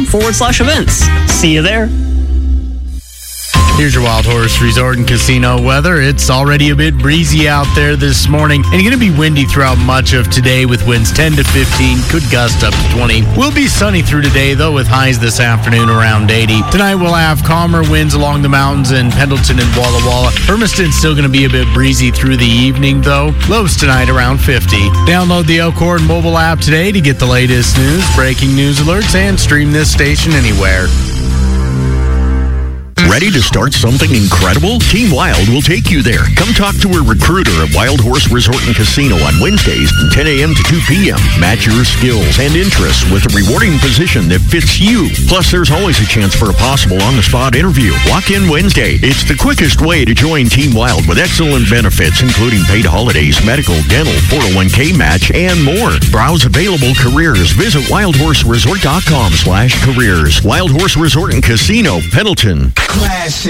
wildhorseresort.com/events. See you there. Here's your Wild Horse Resort and Casino weather. It's already a bit breezy out there this morning, and going to be windy throughout much of today with winds 10 to 15, could gust up to 20. Will be sunny through today, though, with highs this afternoon around 80. Tonight we'll have calmer winds along the mountains in Pendleton and Walla Walla. Hermiston's still going to be a bit breezy through the evening, though. Lows tonight around 50. Download the Elkhorn mobile app today to get the latest news, breaking news alerts, and stream this station anywhere. Ready to start something incredible? Team Wild will take you there. Come talk to a recruiter at Wild Horse Resort and Casino on Wednesdays from 10 a.m. to 2 p.m. Match your skills and interests with a rewarding position that fits you. Plus, there's always a chance for a possible on-the-spot interview. Walk in Wednesday. It's the quickest way to join Team Wild with excellent benefits, including paid holidays, medical, dental, 401k match, and more. Browse available careers. Visit wildhorseresort.com/careers. Wild Horse Resort and Casino, Pendleton. Classic.